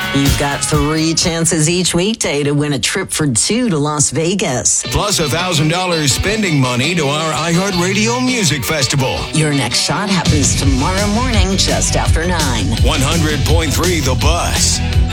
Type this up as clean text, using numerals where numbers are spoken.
You've got 3 chances each weekday to win a trip for 2 to Las Vegas. Plus $1,000 spending money to our iHeartRadio Music Festival. Your next shot happens tomorrow morning just after 9. 100.3 The Buzz.